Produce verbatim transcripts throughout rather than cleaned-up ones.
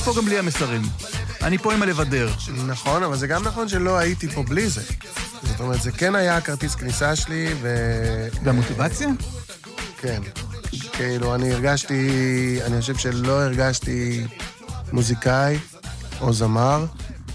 פה גם בלי המסרים. אני פה עם הלבדר. נכון, אבל זה גם נכון שלא הייתי פה בלי זה. זאת אומרת, זה כן היה הכרטיס כניסה שלי, ו... והמוטיבציה? כן. כאילו, אני הרגשתי, אני חושב שלא הרגשתי מוזיקאי או זמר,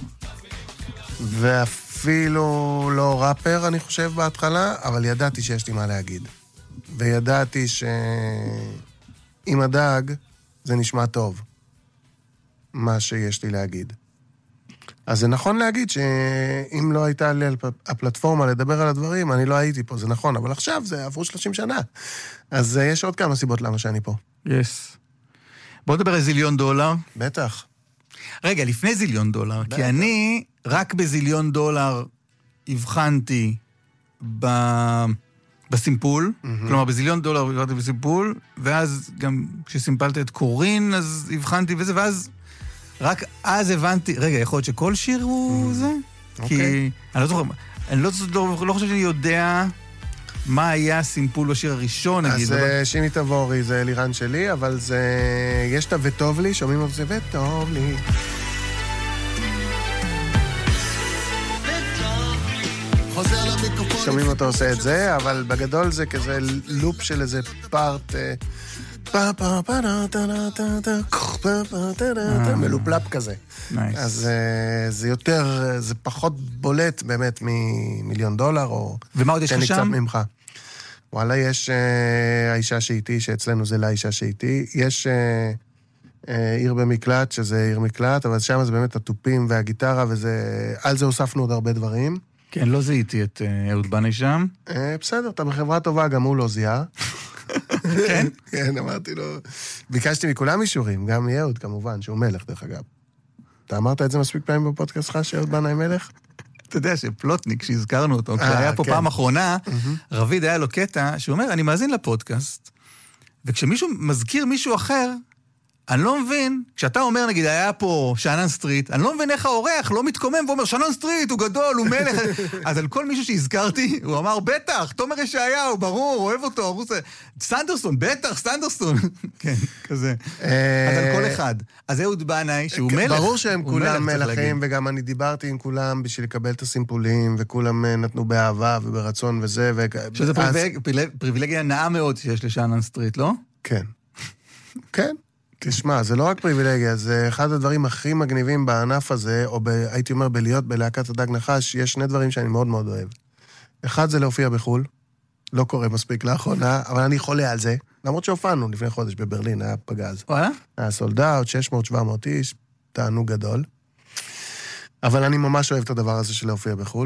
ואפילו לא ראפר, אני חושב, בהתחלה, אבל ידעתי שיש לי מה להגיד. וידעתי שעם הדג זה נשמע טוב, מה שיש לי להגיד. אז זה נכון להגיד שאם לא הייתה לי הפלטפורמה לדבר על הדברים, אני לא הייתי פה, זה נכון, אבל עכשיו זה עברו שלושים שנה. אז יש עוד כמה סיבות למה שאני פה. יס. בוא נדבר על זיליון דולר. בטח. רגע, לפני זיליון דולר, בטח. כי אני רק בזיליון דולר הבחנתי ב... בסימפול, mm-hmm. כלומר בזיליון דולר הבחנתי בסימפול, ואז גם כשסימפלת את קורין, אז הבחנתי וזה, ואז רק אז הבנתי, רגע, יכול להיות שכל שיר הוא זה? אוקיי. כי אני לא זוכר, אני לא, לא, לא חושב שאני יודע מה היה הסימפול בשיר הראשון, נגיד. אז אבל... שימי תבורי זה לירן שלי, אבל זה... יש את וטוב לי, שומעים את זה וטוב לי. שומעים אותו עושה את זה, אבל בגדול זה כזה לופ של איזה פארט... מלופלפ כזה. אז זה יותר, זה פחות בולט באמת ממיליון דולר, או... ומה עוד יש לך שם? ממך. וואלה, יש האישה שאיתי, שאצלנו זה לאישה שאיתי. יש עיר במקלט, שזה עיר מקלט, אבל שם זה באמת הטופים והגיטרה, ועל זה הוספנו עוד הרבה דברים. כן, לא זיהיתי את אהוד בני שם. בסדר, אתה בחברה טובה, גם הוא לא זיהה. כן? כן, אמרתי לו. ביקשתי מכולם אישורים, גם מאהוד כמובן, שהוא מלך דרך אגב. אתה אמרת את זה מספיק פעמים בפודקאסט שלך, שאהוד בני מלך? אתה יודע שפלוטניק, שהזכרנו אותו, כשהיה פה פעם אחרונה, רביד היה לו קטע, שהוא אומר, אני מאזין לפודקאסט, וכשמישהו מזכיר מישהו אחר, אני לא מבין, כשאתה אומר, נגיד, היה פה שאנן סטריט, אני לא מבין איך האורח לא מתקומם ואומר, שאנן סטריט הוא גדול, הוא מלך. אז על כל מישהו שהזכרתי, הוא אמר, בטח, תומר ישעיהו, ברור, אוהב אותו, ארוס... סנדרסון, בטח, סנדרסון. כן, כזה. אז על כל אחד. אז אהוד בנאי, שהוא מלך. ברור שהם כולם מלכים, וגם אני דיברתי עם כולם בשביל לקבל את הסימפולים, וכולם נתנו באהבה וברצון וזה. שזה פריבילגיה נאה מאוד שיש לשאנן סטריט, לא? כן. כן. תשמע, זה לא רק פריבילגיה, זה אחד הדברים הכי מגניבים בענף הזה, או ב, הייתי אומר בלהיות בלהקת הדג נחש, יש שני דברים שאני מאוד מאוד אוהב. אחד זה להופיע בחול, לא קורה מספיק לאחרונה, אבל אני חולה על זה, למרות שהופענו לפני חודש בברלין, היה פגז. וואלה? היה סולדאוט, שש מאות שבע מאות איש, תענוג גדול. אבל אני ממש אוהב את הדבר הזה של להופיע בחול.